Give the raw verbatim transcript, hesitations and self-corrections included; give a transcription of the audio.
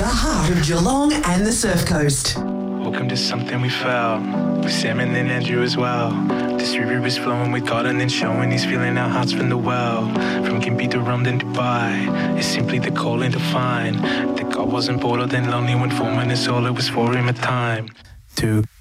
heart of Geelong and the Surf Coast. Welcome to something we felt, with Sam and then Andrew as well. This river is flowing with God and then showing he's feeling our hearts from the well. From Gympie to Rome then Dubai, it's simply the calling to find that God wasn't bored or then lonely when forming us all, it was for him a time to